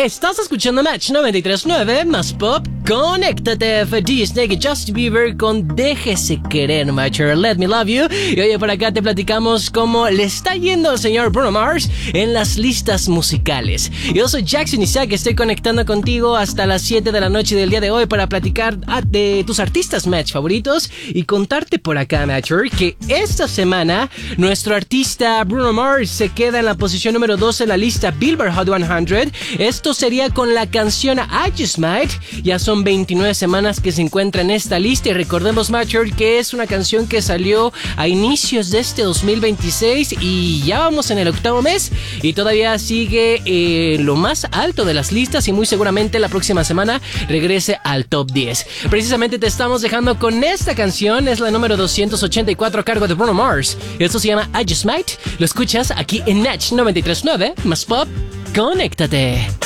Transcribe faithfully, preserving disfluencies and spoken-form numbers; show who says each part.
Speaker 1: Estás escuchando Match noventa y tres punto nueve más Pop. Conéctate, D Snake y Justin Bieber con Déjese Querer, Macher, Let Me Love You. Y oye, por acá te platicamos cómo le está yendo al señor Bruno Mars en las listas musicales. Yo soy Jackson Isaac, estoy conectando contigo hasta las siete de la noche del día de hoy para platicar de tus artistas Match favoritos y contarte por acá, Matcher, que esta semana nuestro artista Bruno Mars se queda en la posición número dos en la lista Billboard Hot cien. Esto sería con la canción I Just Might. Ya son veintinueve semanas que se encuentra en esta lista y recordemos, Matcher, que es una canción que salió a inicios de este dos mil veintiséis y ya vamos en el octavo mes y todavía sigue eh, lo más alto de las listas y muy seguramente la próxima semana regrese al top diez. Precisamente te estamos dejando con esta canción, es la número doscientos ochenta y cuatro a cargo de Bruno Mars. Esto se llama I Just Might, lo escuchas aquí en Natch noventa y tres punto nueve más Pop. Conéctate.